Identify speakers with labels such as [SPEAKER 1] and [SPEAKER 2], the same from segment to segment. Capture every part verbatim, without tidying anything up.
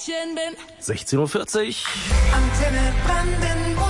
[SPEAKER 1] Mädchen bin.
[SPEAKER 2] sechzehn Uhr vierzig.
[SPEAKER 1] Antenne Brandenburg.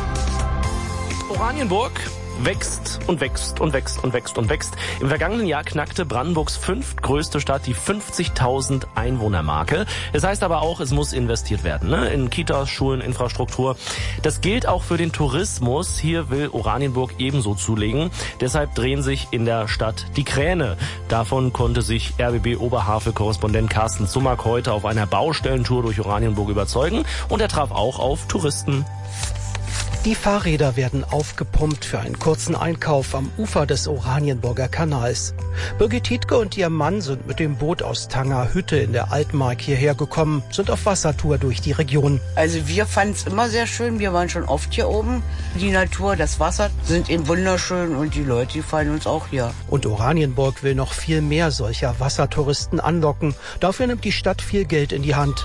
[SPEAKER 2] Oranienburg wächst und wächst und wächst und wächst und wächst. Im vergangenen Jahr knackte Brandenburgs fünftgrößte Stadt die fünfzigtausend Einwohnermarke. Das heißt aber auch, es muss investiert werden, ne? In Kitas, Schulen, Infrastruktur. Das gilt auch für den Tourismus. Hier will Oranienburg ebenso zulegen. Deshalb drehen sich in der Stadt die Kräne. Davon konnte sich R B B-Oberhavel-Korrespondent Carsten Zummack heute auf einer Baustellentour durch Oranienburg überzeugen. Und er traf auch auf Touristen.
[SPEAKER 3] Die Fahrräder werden aufgepumpt für einen kurzen Einkauf am Ufer des Oranienburger Kanals. Birgit Tietke und ihr Mann sind mit dem Boot aus Tangerhütte in der Altmark hierher gekommen, sind auf Wassertour durch die Region.
[SPEAKER 4] Also wir fanden es immer sehr schön, wir waren schon oft hier oben. Die Natur, das Wasser sind eben wunderschön und die Leute, die fallen uns auch hier.
[SPEAKER 3] Und Oranienburg will noch viel mehr solcher Wassertouristen anlocken. Dafür nimmt die Stadt viel Geld in die Hand.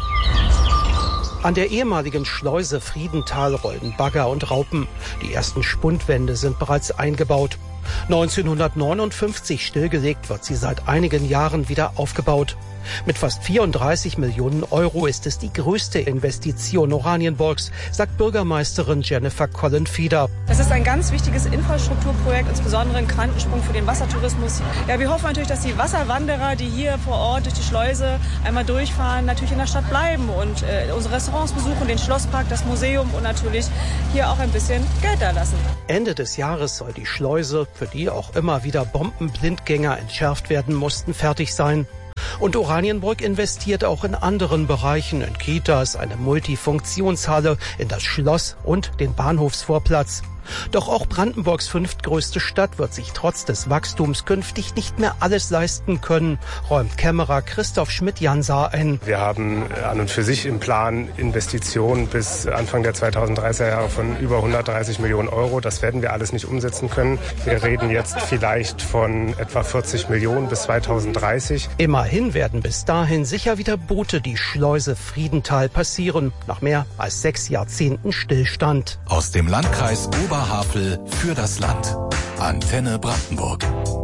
[SPEAKER 3] An der ehemaligen Schleuse Friedenthal rollen Bagger und Raupen. Die ersten Spundwände sind bereits eingebaut. neunzehnhundertneunundfünfzig stillgelegt, wird sie seit einigen Jahren wieder aufgebaut. Mit fast vierunddreißig Millionen Euro ist es die größte Investition Oranienburgs, sagt Bürgermeisterin Jennifer Collenfieder.
[SPEAKER 5] Es ist ein ganz wichtiges Infrastrukturprojekt, insbesondere ein Quantensprung für den Wassertourismus. Ja, wir hoffen natürlich, dass die Wasserwanderer, die hier vor Ort durch die Schleuse einmal durchfahren, natürlich in der Stadt bleiben und äh, unsere Restaurants besuchen, den Schlosspark, das Museum und natürlich hier auch ein bisschen Geld da lassen.
[SPEAKER 3] Ende des Jahres soll die Schleuse, für die auch immer wieder Bombenblindgänger entschärft werden mussten, fertig sein. Und Oranienburg investiert auch in anderen Bereichen, in Kitas, eine Multifunktionshalle, in das Schloss und den Bahnhofsvorplatz. Doch auch Brandenburgs fünftgrößte Stadt wird sich trotz des Wachstums künftig nicht mehr alles leisten können, räumt Kämmerer Christoph Schmidt-Jansar ein.
[SPEAKER 6] Wir haben an und für sich im Plan Investitionen bis Anfang der zweitausenddreißiger Jahre von über hundertdreißig Millionen Euro. Das werden wir alles nicht umsetzen können. Wir reden jetzt vielleicht von etwa vierzig Millionen bis zweitausenddreißig.
[SPEAKER 3] Immerhin werden bis dahin sicher wieder Boote die Schleuse Friedenthal passieren, nach mehr als sechs Jahrzehnten Stillstand.
[SPEAKER 7] Aus dem Landkreis Oberhavel für das Land. Antenne Brandenburg.